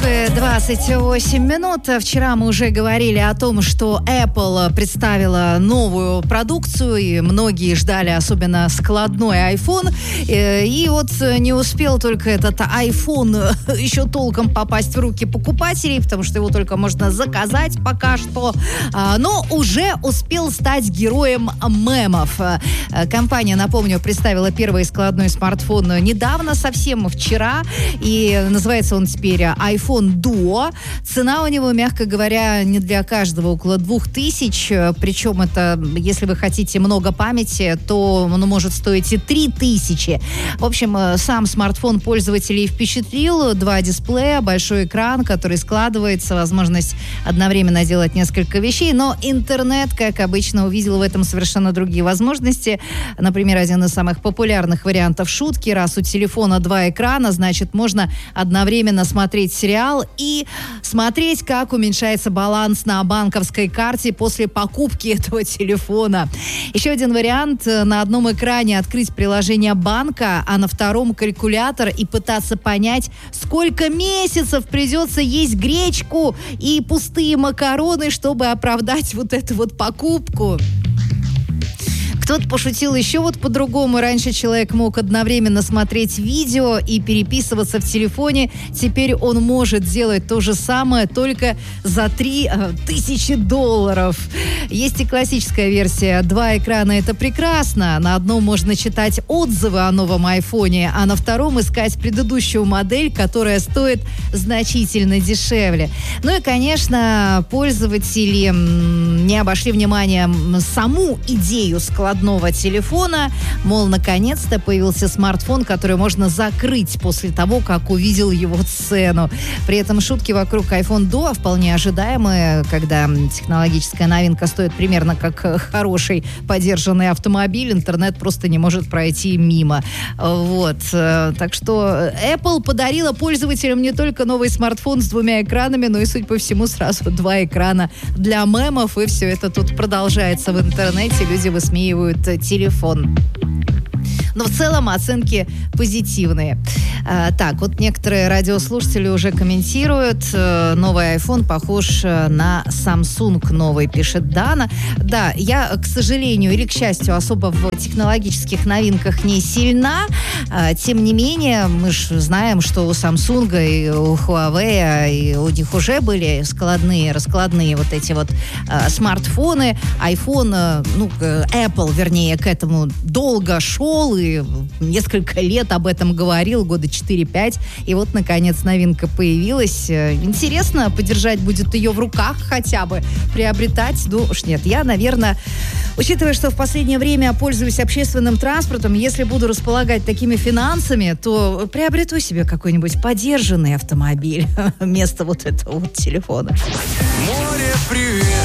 11:28 минут. Вчера мы уже говорили о том, что Apple представила новую продукцию, и многие ждали особенно складной iPhone. И вот не успел только этот iPhone еще толком попасть в руки покупателей, потому что его только можно заказать пока что, но уже успел стать героем мемов. Компания, напомню, представила первый складной смартфон недавно, совсем вчера, и называется он теперь iPhone Duo. Цена у него, мягко говоря, не для каждого, около 2000. Причем это, если вы хотите много памяти, то он может стоить и 3000. В общем, сам смартфон пользователей впечатлил. 2 дисплея, большой экран, который складывается, возможность одновременно делать несколько вещей. Но интернет, как обычно, увидел в этом совершенно другие возможности. Например, один из самых популярных вариантов шутки: раз у телефона 2 экрана, значит, можно одновременно смотреть сериал и смотреть, как уменьшается баланс на банковской карте после покупки этого телефона. Еще один вариант: на одном экране открыть приложение банка, а на втором калькулятор, и пытаться понять, сколько месяцев придется есть гречку и пустые макароны, чтобы оправдать вот эту вот покупку. Кто-то пошутил еще вот по-другому. Раньше человек мог одновременно смотреть видео и переписываться в телефоне. Теперь он может делать то же самое, только за $3000. Есть и классическая версия. 2 экрана — это прекрасно. На одном можно читать отзывы о новом айфоне, а на втором искать предыдущую модель, которая стоит значительно дешевле. Ну и, конечно, пользователи не обошли вниманием саму идею складного телефона. Мол, наконец-то появился смартфон, который можно закрыть после того, как увидел его цену. При этом шутки вокруг iPhone Duo вполне ожидаемые, когда технологическая новинка стоит примерно как хороший подержанный автомобиль. Интернет просто не может пройти мимо. Вот. Так что Apple подарила пользователям не только новый смартфон с 2 экранами, но и, судя по всему, сразу 2 экрана для мемов. И все это тут продолжается в интернете. Люди высмеивают телефон. Но в целом оценки позитивные. Так, вот некоторые радиослушатели уже комментируют. Новый iPhone похож на Samsung новый, пишет Дана. Да, я, к сожалению или к счастью, особо в технологических новинках не сильна. Тем не менее, мы же знаем, что у Samsung и у Huawei, и у них уже были раскладные вот эти вот смартфоны. iPhone, Apple, вернее, к этому долго шел и несколько лет об этом говорил, года 4-5. И вот, наконец, новинка появилась. Интересно, подержать будет ее в руках хотя бы, приобретать. Ну уж нет, я, наверное, учитывая, что в последнее время пользуюсь общественным транспортом, если буду располагать такими финансами, то приобрету себе какой-нибудь подержанный автомобиль вместо вот этого вот телефона. Море, привет!